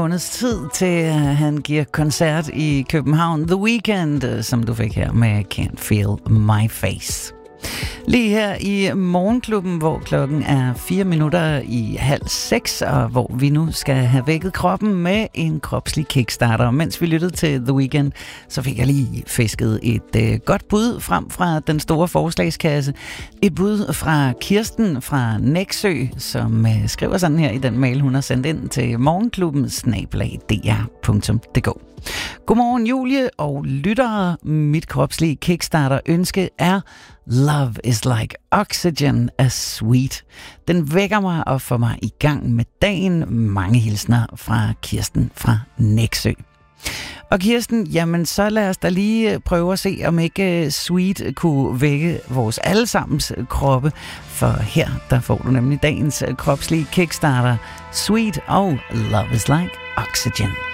måneds tid til, at han giver koncert i København. The Weeknd, som du fik her med Can't Feel My Face. Lige her i Morgenklubben, hvor klokken er 5:04, og hvor vi nu skal have vækket kroppen med en kropslig kickstarter. Mens vi lyttede til The Weeknd, så fik jeg lige fisket et godt bud frem fra den store forslagskasse. Et bud fra Kirsten fra Nexø, som skriver sådan her i den mail, hun har sendt ind til morgenklubben@dr.dk. Godmorgen Julie og lyttere. Mit kropslige kickstarter ønske er Love is like oxygen as sweet. Den vækker mig og får mig i gang med dagen. Mange hilsner fra Kirsten fra Nexø. Og Kirsten, jamen så lad os da lige prøve at se, om ikke Sweet kunne vække vores allesammens kroppe. For her, der får du nemlig dagens kropslige kickstarter. Sweet og Love is like oxygen.